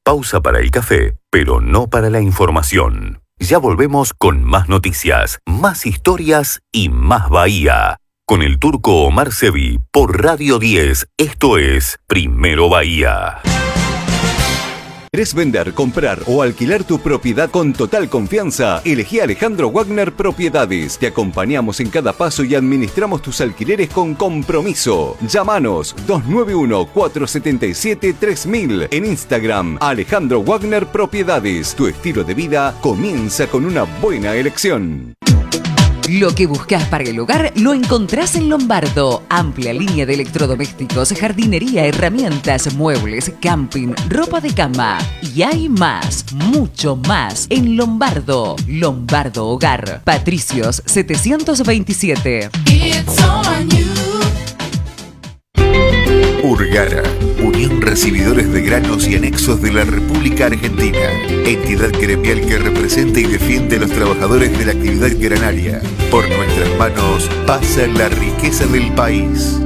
Pausa para el café, pero no para la información. Ya volvemos con más noticias, más historias y más Bahía. Con el turco Omar Sevi por Radio 10. Esto es Primero Bahía. ¿Querés vender, comprar o alquilar tu propiedad con total confianza? Elegí Alejandro Wagner Propiedades. Te acompañamos en cada paso y administramos tus alquileres con compromiso. Llámanos 291-477-3000. En Instagram, Alejandro Wagner Propiedades. Tu estilo de vida comienza con una buena elección. Lo que buscas para el hogar lo encontrás en Lombardo. Amplia línea de electrodomésticos, jardinería, herramientas, muebles, camping, ropa de cama. Y hay más, mucho más en Lombardo. Lombardo Hogar. Patricios 727. Urgara, Unión Recibidores de Granos y Anexos de la República Argentina. Entidad gremial que representa y defiende a los trabajadores de la actividad granaria. Por nuestras manos pasa la riqueza del país.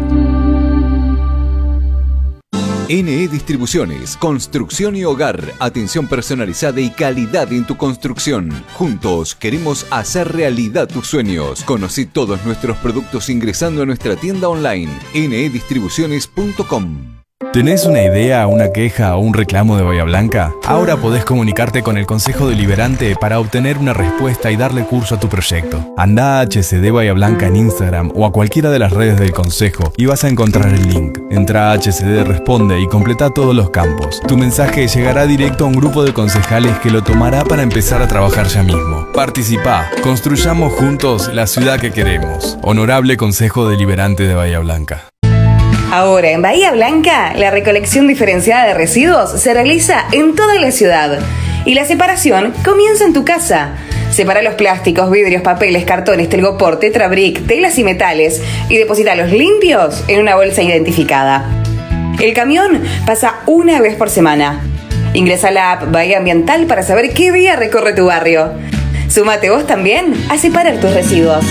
NE Distribuciones, construcción y hogar, atención personalizada y calidad en tu construcción. Juntos queremos hacer realidad tus sueños. Conocí todos nuestros productos ingresando a nuestra tienda online, nedistribuciones.com. ¿Tenés una idea, una queja o un reclamo de Bahía Blanca? Ahora podés comunicarte con el Consejo Deliberante para obtener una respuesta y darle curso a tu proyecto. Andá a HCD Bahía Blanca en Instagram o a cualquiera de las redes del Consejo y vas a encontrar el link. Entrá a HCD Responde y completa todos los campos. Tu mensaje llegará directo a un grupo de concejales que lo tomará para empezar a trabajar ya mismo. Participá, construyamos juntos la ciudad que queremos. Honorable Consejo Deliberante de Bahía Blanca. Ahora en Bahía Blanca, la recolección diferenciada de residuos se realiza en toda la ciudad y la separación comienza en tu casa. Separa los plásticos, vidrios, papeles, cartones, telgopor, tetrabric, telas y metales y deposítalos limpios en una bolsa identificada. El camión pasa una vez por semana. Ingresa a la app Bahía Ambiental para saber qué día recorre tu barrio. Súmate vos también a separar tus residuos.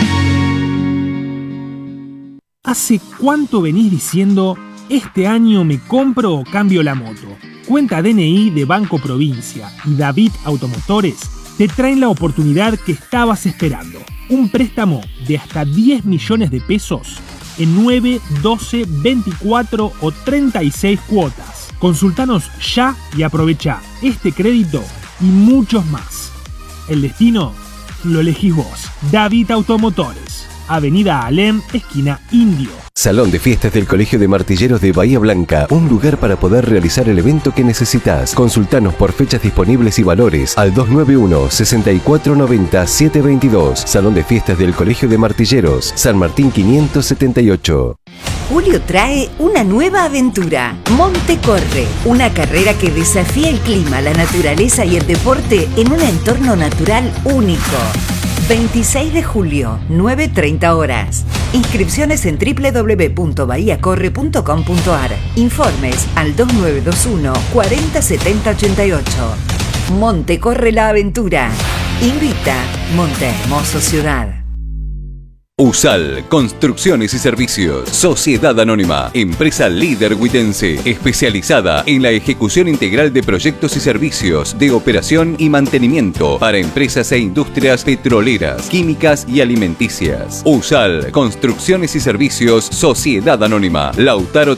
¿Hace cuánto venís diciendo, este año me compro o cambio la moto? Cuenta DNI de Banco Provincia y David Automotores te traen la oportunidad que estabas esperando. Un préstamo de hasta 10 millones de pesos en 9, 12, 24 o 36 cuotas. Consultanos ya y aprovecha este crédito y muchos más. El destino lo elegís vos. David Automotores. Avenida Alem, esquina Indio. Salón de fiestas del Colegio de Martilleros de Bahía Blanca, un lugar para poder realizar el evento que necesitas. Consultanos por fechas disponibles y valores al 291-6490-722. Salón de fiestas del Colegio de Martilleros, San Martín 578. Julio trae una nueva aventura, Monte Corre, una carrera que desafía el clima, la naturaleza y el deporte en un entorno natural único. 26 de julio, 9:30 horas. Inscripciones en www.bahiacorre.com.ar. Informes al 2921 40 70 88. Monte Corre la aventura. Invita Monte Hermoso Ciudad. USAL, Construcciones y Servicios, Sociedad Anónima, empresa líder huitense, especializada en la ejecución integral de proyectos y servicios de operación y mantenimiento para empresas e industrias petroleras, químicas y alimenticias. USAL, Construcciones y Servicios, Sociedad Anónima, Lautaro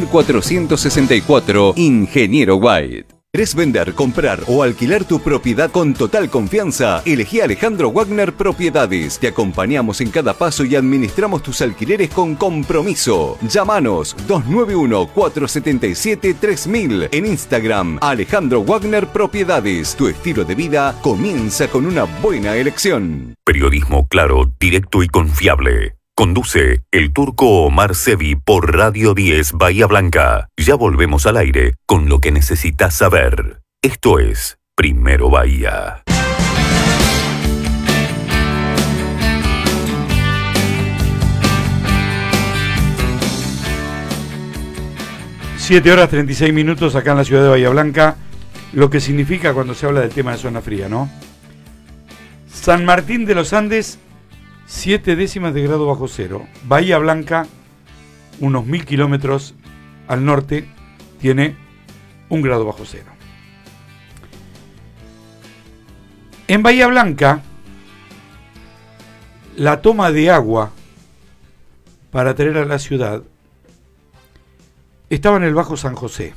3464, Ingeniero White. ¿Querés vender, comprar o alquilar tu propiedad con total confianza? Elegí Alejandro Wagner Propiedades. Te acompañamos en cada paso y administramos tus alquileres con compromiso. Llámanos 291-477-3000. En Instagram, Alejandro Wagner Propiedades. Tu estilo de vida comienza con una buena elección. Periodismo claro, directo y confiable. Conduce el turco Omar Sevi por Radio 10 Bahía Blanca. Ya volvemos al aire con lo que necesitas saber. Esto es Primero Bahía. Siete horas 36 minutos acá en la ciudad de Bahía Blanca, lo que significa cuando se habla del tema de zona fría, ¿no? San Martín de los Andes, 7 décimas de grado bajo cero. Bahía Blanca, unos 1000 kilómetros al norte, tiene 1 grado bajo cero. En Bahía Blanca, la toma de agua para traer a la ciudad estaba en el Bajo San José.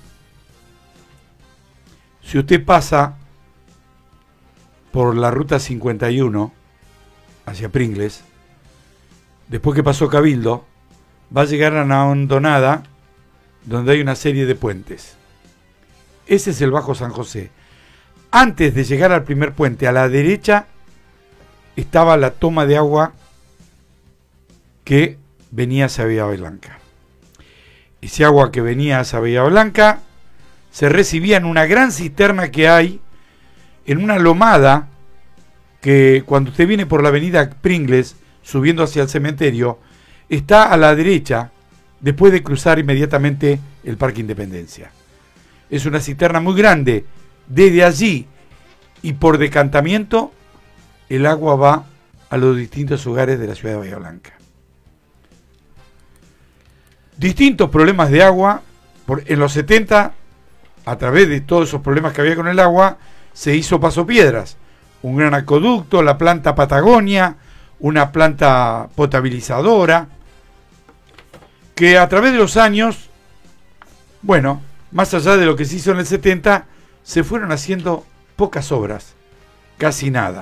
Si usted pasa por la ruta 51 hacia Pringles, después que pasó Cabildo, va a llegar a una hondonada donde hay una serie de puentes. Ese es el Bajo San José. Antes de llegar al primer puente, a la derecha, estaba la toma de agua que venía hacia Bahía Blanca. Ese agua que venía hacia Bahía Blanca se recibía en una gran cisterna que hay en una lomada que cuando usted viene por la avenida Pringles, subiendo hacia el cementerio, está a la derecha, después de cruzar inmediatamente el Parque Independencia. Es una cisterna muy grande. Desde allí y por decantamiento, el agua va a los distintos hogares de la ciudad de Bahía Blanca. Distintos problemas de agua. En los 70, a través de todos esos problemas que había con el agua, se hizo Paso Piedras, un gran acueducto, la planta Patagonia, una planta potabilizadora, que a través de los años, bueno, más allá de lo que se hizo en el 70, se fueron haciendo pocas obras, casi nada.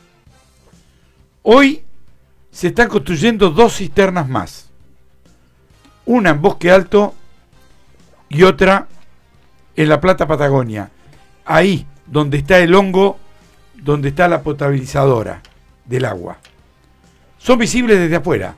Hoy se están construyendo 2 cisternas más, una en Bosque Alto y otra en la planta Patagonia, ahí donde está el hongo, donde está la potabilizadora del agua. Son visibles desde afuera.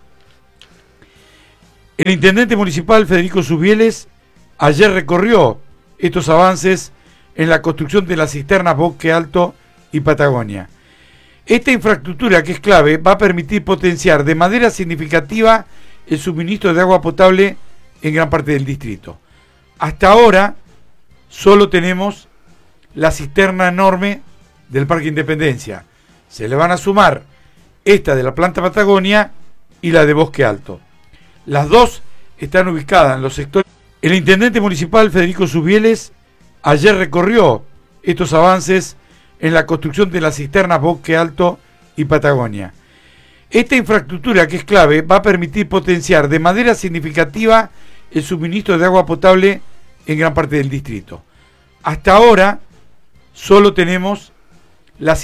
El intendente municipal Federico Subieles ayer recorrió estos avances en la construcción de las cisternas Bosque Alto y Patagonia. Esta infraestructura, que es clave, va a permitir potenciar de manera significativa el suministro de agua potable en gran parte del distrito. Hasta ahora solo tenemos la cisterna enorme del Parque Independencia. Se le van a sumar esta de la planta Patagonia y la de Bosque Alto. Las dos están ubicadas en los sectores. El intendente municipal Federico Subieles ayer recorrió estos avances en la construcción de las cisternas Bosque Alto y Patagonia. Esta infraestructura, que es clave, va a permitir potenciar de manera significativa el suministro de agua potable en gran parte del distrito. Hasta ahora solo tenemos la